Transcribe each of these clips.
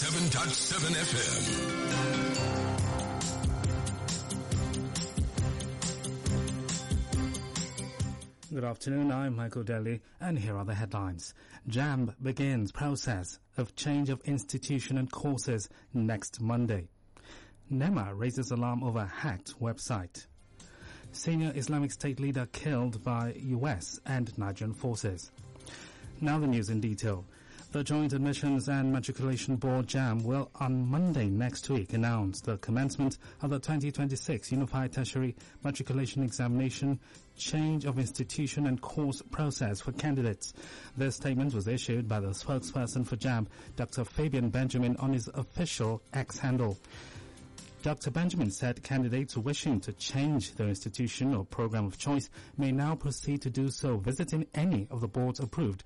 97.7 FM. Good afternoon, I'm Michael Daly, and here are the headlines. JAMB begins process of change of institution and courses next Monday. NEMA raises alarm over hacked website. Senior Islamic State leader killed by US and Nigerian forces. Now the news in detail. The Joint Admissions and Matriculation Board JAMB will on Monday next week announce the commencement of the 2026 Unified Tertiary Matriculation Examination change of institution and course process for candidates. This statement was issued by the spokesperson for JAMB, Dr. Fabian Benjamin, on his official X handle. Dr. Benjamin said candidates wishing to change their institution or program of choice may now proceed to do so visiting any of the board's approved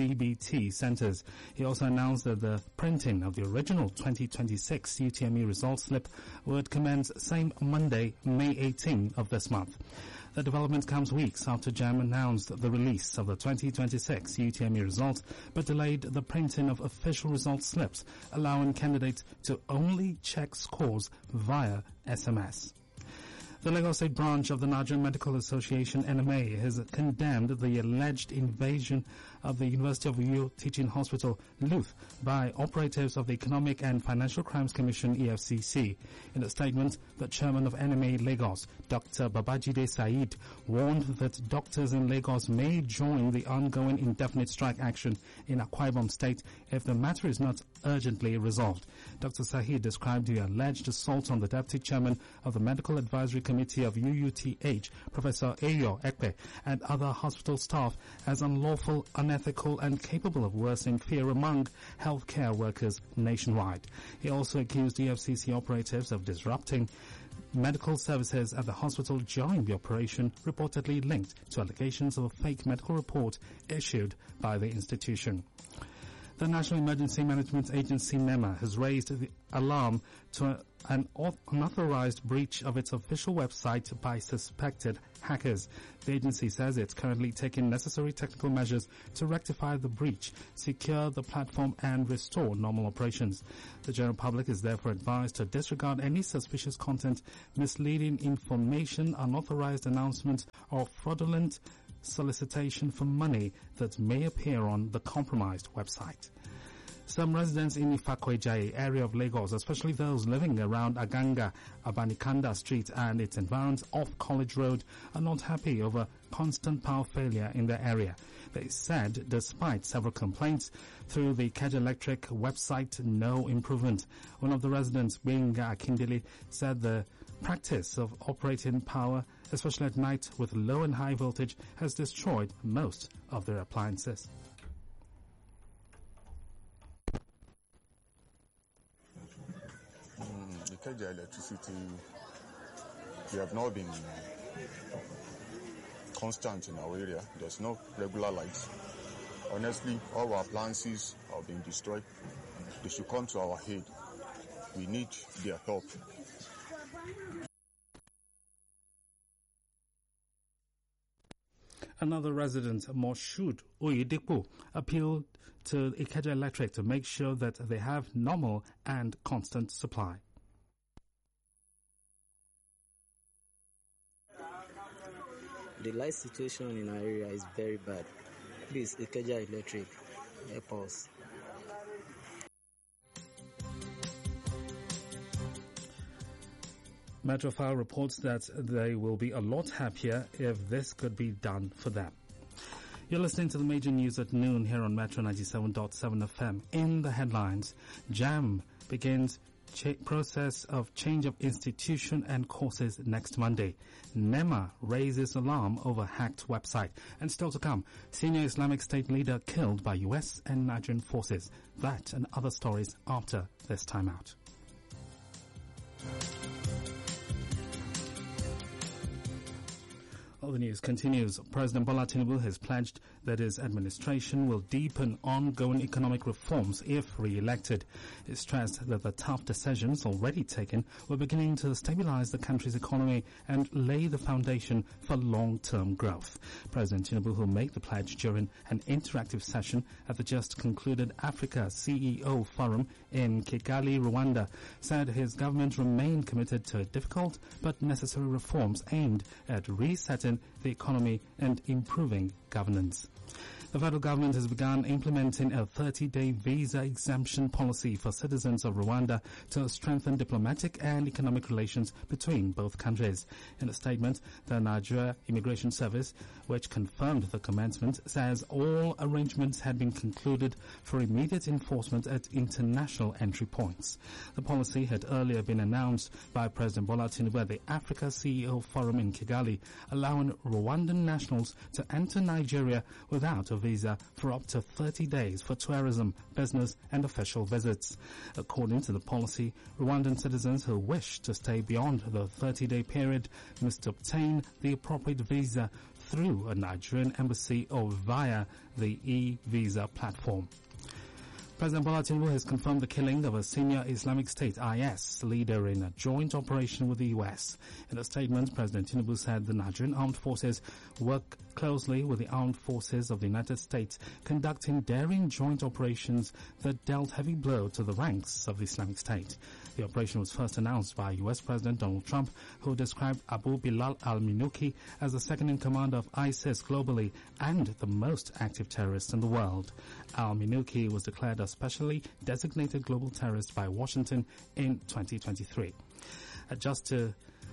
CBT centers. He also announced that the printing of the original 2026 UTME results slip would commence same Monday, May 18 of this month. The development comes weeks after JAMB announced the release of the 2026 UTME results, but delayed the printing of official results slips, allowing candidates to only check scores via SMS. The Lagos State branch of the Nigerian Medical Association, NMA, has condemned the alleged invasion of the University of Uyo Teaching Hospital, LUTH, by operatives of the Economic and Financial Crimes Commission, EFCC. In a statement, the chairman of NMA Lagos, Dr. Babajide Said, warned that doctors in Lagos may join the ongoing indefinite strike action in Akwa Ibom State if the matter is not urgently resolved. Dr. Said described the alleged assault on the deputy chairman of the Medical Advisory Committee of UUTH, Professor Ayo Ekpe, and other hospital staff as unlawful, unethical, and capable of worsening fear among healthcare workers nationwide. He also accused EFCC operatives of disrupting medical services at the hospital during the operation, reportedly linked to allegations of a fake medical report issued by the institution. The National Emergency Management Agency, NEMA, has raised the alarm to an unauthorized breach of its official website by suspected hackers. The agency says it's currently taking necessary technical measures to rectify the breach, secure the platform, and restore normal operations. The general public is therefore advised to disregard any suspicious content, misleading information, unauthorized announcements, or fraudulent solicitation for money that may appear on the compromised website. Some residents in Ifakwejaye area of Lagos, especially those living around Aganga, Abanikanda Street and its environs off College Road, are not happy over constant power failure in their area. They said despite several complaints through the Ikeja Electric website, no improvement. One of the residents, Benga Akindele, said the practice of operating power, especially at night with low and high voltage, has destroyed most of their appliances. Ikeja electricity, we have not been constant in our area. There's no regular lights. Honestly, all our appliances are being destroyed. They should come to our aid. We need their help. Another resident, Moshood Oyedepo, appealed to Ikeja Electric to make sure that they have normal and constant supply. The light situation in our area is very bad. Please, Ikeja Electric, help us. Metrofile reports that they will be a lot happier if this could be done for them. You're listening to the major news at noon here on Metro 97.7 FM. In the headlines, JAMB begins process of change of institution and courses next Monday. NEMA raises alarm over hacked website. And still to come, senior Islamic State leader killed by US and Nigerian forces. That and other stories after this time out. Well, the news continues. President Bola Tinubu has pledged that his administration will deepen ongoing economic reforms if re-elected. He stressed that the tough decisions already taken were beginning to stabilize the country's economy and lay the foundation for long-term growth. President Tinubu, who made the pledge during an interactive session at the just concluded Africa CEO Forum in Kigali, Rwanda, said his government remained committed to difficult but necessary reforms aimed at resetting the economy and improving governance. The federal government has begun implementing a 30-day visa exemption policy for citizens of Rwanda to strengthen diplomatic and economic relations between both countries. In a statement, the Nigeria Immigration Service, which confirmed the commencement, says all arrangements had been concluded for immediate enforcement at international entry points. The policy had earlier been announced by President Bola Tinubu at the Africa CEO Forum in Kigali, allowing Rwandan nationals to enter Nigeria without a visa for up to 30 days for tourism, business and official visits. According to the policy, Rwandan citizens who wish to stay beyond the 30-day period must obtain the appropriate visa through a Nigerian embassy or via the e-visa platform. President Bola Tinubu has confirmed the killing of a senior Islamic State IS leader in a joint operation with the U.S. In a statement, President Tinubu said the Nigerian Armed Forces work closely with the Armed Forces of the United States, conducting daring joint operations that dealt heavy blow to the ranks of the Islamic State. The operation was first announced by U.S. President Donald Trump, who described Abu Bilal al-Minuki as the second-in-command of ISIS globally and the most active terrorist in the world. Al-Minuki was declared a specially designated global terrorist by Washington in 2023. Just to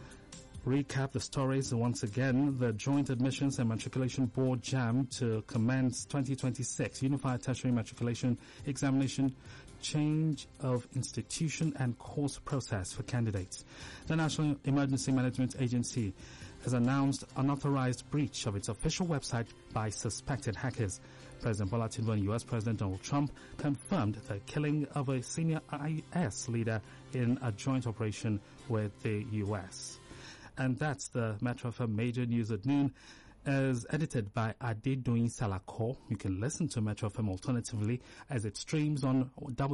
recap the stories once again, the Joint Admissions and Matriculation Board JAMB to commence 2026 Unified Tertiary Matriculation Examination change of institution and course process for candidates. The National Emergency Management Agency has announced unauthorized breach of its official website by suspected hackers. President Bola Tinubu and U.S. President Donald Trump confirmed the killing of a senior IS leader in a joint operation with the U.S. And that's the Metro FM Major News at Noon, as edited by Adedoyin Salako. You can listen to Metro FM alternatively as it streams on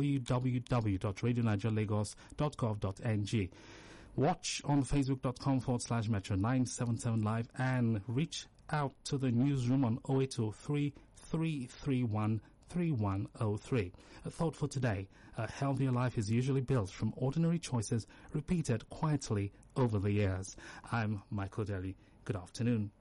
www.radionigerialagos.gov.ng. Watch on facebook.com/Metro977 Live and reach out to the newsroom on 0803 331 3103. A thought for today: a healthier life is usually built from ordinary choices repeated quietly over the years. I'm Michael Daly. Good afternoon.